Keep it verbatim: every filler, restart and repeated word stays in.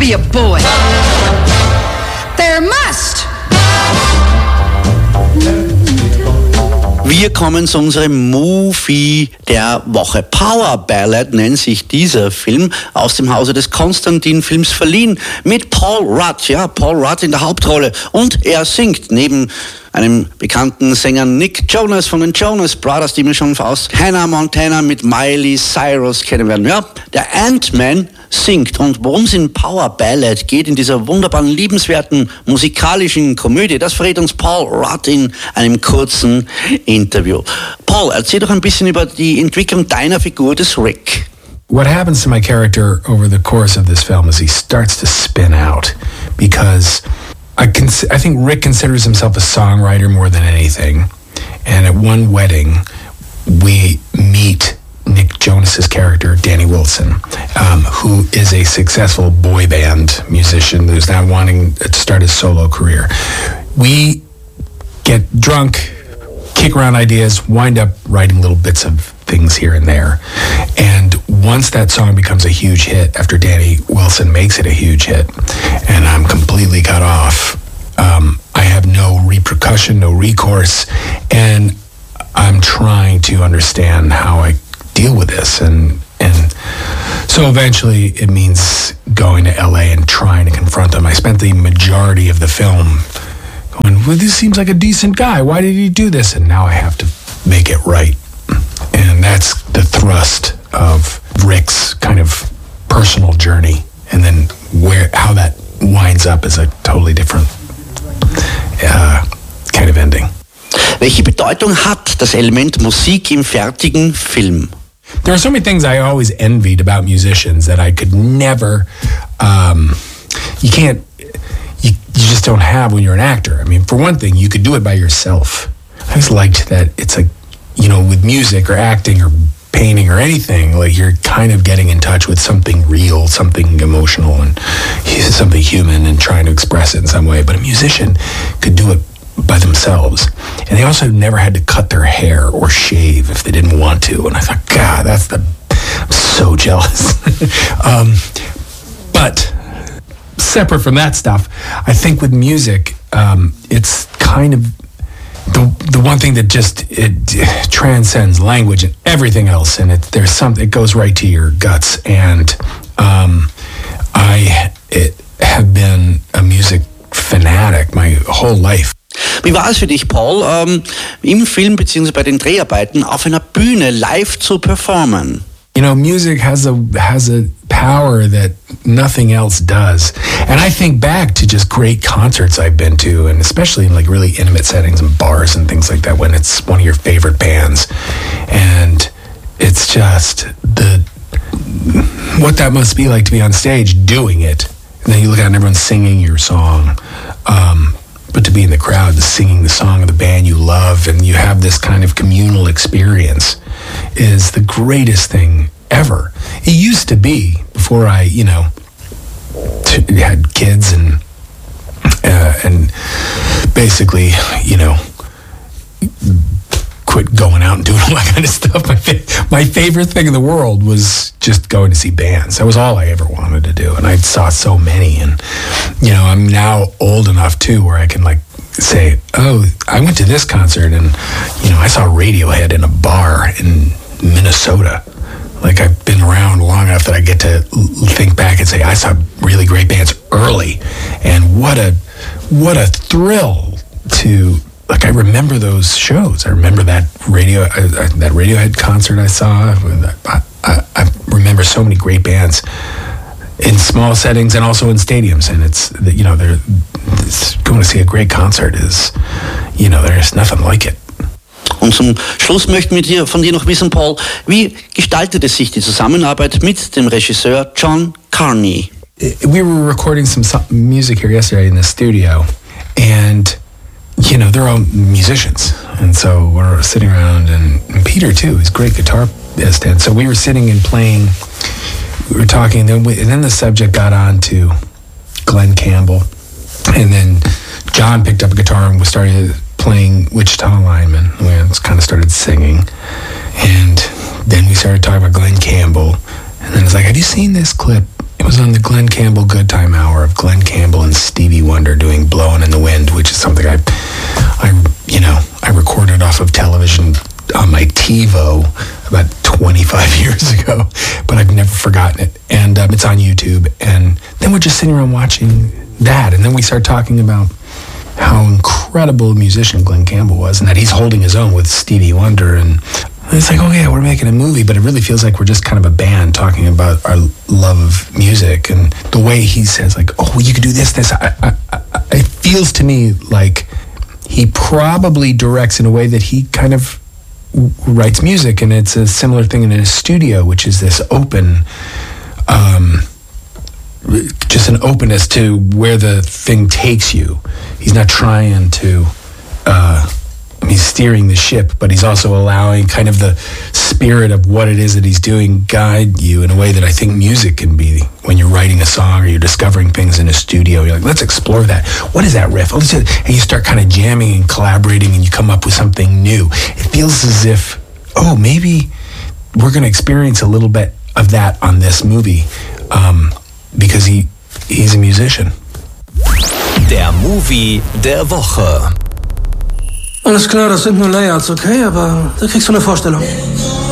be a boy. There must. Wir kommen zu unserem Movie der Woche. Power Ballad nennt sich dieser Film, aus dem Hause des Konstantin-Films verliehen, mit Paul Rudd. Ja, Paul Rudd in der Hauptrolle. Und er singt neben einem bekannten Sänger Nick Jonas von den Jonas Brothers, die wir schon aus Hannah Montana mit Miley Cyrus kennen werden. Ja, der Ant-Man singt. Und worum es in Power Ballad geht, in dieser wunderbaren, liebenswerten musikalischen Komödie, das verrät uns Paul Rudd in einem kurzen Interview. Paul, erzähl doch ein bisschen über die Entwicklung deiner Figur des Rick. What happens to my character over the course of this film is he starts to spin out because I, cons- I think Rick considers himself a songwriter more than anything. And at one wedding, we meet Nick Jonas's character, Danny Wilson, um, who is a successful boy band musician who's now wanting to start his solo career. We get drunk, kick around ideas, wind up writing little bits of things here and there. And once that song becomes a huge hit, after Danny Wilson makes it a huge hit, and I'm completely cut off, um, I have no repercussion, no recourse, and I'm trying to understand how I deal with this. And and so eventually it means going to L A and trying to confront him. I spent the majority of the film going, well, this seems like a decent guy. Why did he do this? And now I have to make it right. And that's the thrust of Rick's kind of personal journey. And then where how that winds up is a totally different uh, kind of ending. Welche Bedeutung hat das Element Musik im fertigen Film? There are so many things I always envied about musicians that I could never, um, you can't, you, you just don't have when you're an actor. I mean, for one thing, you could do it by yourself. I always liked that it's like, you know, with music or acting or painting or anything, like you're kind of getting in touch with something real, something emotional and something human and trying to express it in some way. But a musician could do it by themselves. And they also never had to cut their hair or shave if they didn't want to. And I thought, God, that's the, I'm so jealous. um, but separate from that stuff, I think with music, um, it's kind of the the one thing that just, it, it transcends language and everything else. And it, there's something, it goes right to your guts. And um, I it, have been a music fanatic my whole life. Wie war es für dich, Paul, ähm, im Film bzw. bei den Dreharbeiten auf einer Bühne live zu performen? You know, music has a has a power that nothing else does. And I think back to just great concerts I've been to, and especially in like really intimate settings and bars and things like that, when it's one of your favorite bands. And it's just the what that must be like to be on stage doing it. And then you look out and everyone's singing your song. Um, but to be in the crowd and singing the song of the band you love, and you have this kind of communal experience, is the greatest thing ever. It used to be, before I, you know, t- had kids and uh, and basically, you know, quit going out and doing all that kind of stuff. My fa- my favorite thing in the world was just going to see bands. That was all I ever wanted to do, and I saw so many. And you know, I'm now old enough too, where I can like say, "Oh, I went to this concert, and you know, I saw Radiohead in a bar in Minnesota." Like, I've been around long enough that I get to think back and say, I saw really great bands early, and what a what a thrill to. Like, I remember those shows. I remember that radio, uh, that Radiohead concert I saw. I, I, I remember so many great bands in small settings and also in stadiums. And it's, you know, they're, it's, going to see a great concert is, you know, there's nothing like it. Und zum Schluss möchten wir dir, von dir noch wissen, Paul, wie gestaltete sich die Zusammenarbeit mit dem Regisseur John Carney? We were recording some music here yesterday in the studio, and you know, they're all musicians. And so we're sitting around, and, and Peter, too, he's a great guitarist. And so we were sitting and playing, we were talking, and then, we, and then the subject got on to Glenn Campbell. And then John picked up a guitar and we started playing Wichita Lineman. We kind of started singing. And then we started talking about Glenn Campbell. And then it's like, have you seen this clip was on the Glenn Campbell Good Time Hour of Glenn Campbell and Stevie Wonder doing Blowin' in the Wind, which is something I, I, you know, I recorded off of television on my TiVo about twenty-five years ago, but I've never forgotten it. And um, it's on YouTube. And then we're just sitting around watching that. And then we start talking about how incredible a musician Glenn Campbell was and that he's holding his own with Stevie Wonder. And it's like, oh yeah, we're making a movie, but it really feels like we're just kind of a band talking about our love of music. And the way he says, like, oh, well, you could do this, this. I, I, I, it feels to me like he probably directs in a way that he kind of writes music, and it's a similar thing in a studio, which is this open, um, just an openness to where the thing takes you. He's not trying to, uh, I mean, he's steering the ship, but he's also allowing kind of the spirit of what it is that he's doing guide you in a way that I think music can be when you're writing a song or you're discovering things in a studio. You're like, let's explore that. What is that riff? Oh, this is, and you start kind of jamming and collaborating and you come up with something new. It feels as if, oh, maybe we're going to experience a little bit of that on this movie um, because he he's a musician. Der Movie der Woche. Alles klar, das sind nur Layouts, okay? Aber da kriegst du eine Vorstellung.